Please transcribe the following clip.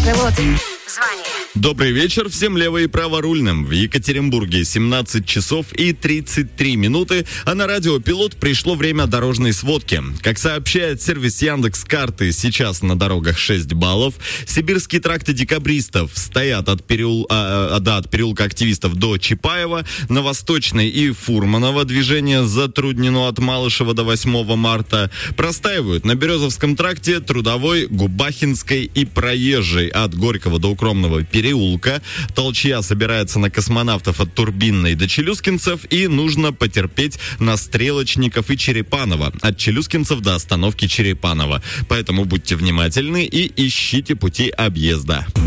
Пилот. Звание. Добрый вечер всем лево- и праворульным. В Екатеринбурге 17 часов и 33 минуты, а на радио «Пилот» пришло время дорожной сводки. Как сообщает сервис Яндекс.Карты, сейчас на дорогах 6 баллов. Сибирские тракты декабристов стоят от переулка Активистов до Чапаева. На Восточной и Фурманова движение затруднено от Малышева до 8 марта. Простаивают на Березовском тракте, Трудовой, Губахинской и Проезжей от Горького до Укромного переулка. Толчья собирается на Космонавтов от Турбинной до Челюскинцев, и нужно потерпеть на Стрелочников и Черепаново от Челюскинцев до остановки Черепаново. Поэтому будьте внимательны и ищите пути объезда.